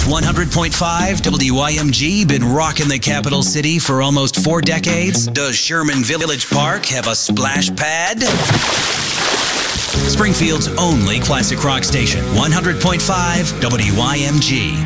100.5 WYMG been rocking the capital city for almost 4 decades? Does Sherman Village Park have a splash pad? Springfield's only classic rock station, 100.5 WYMG.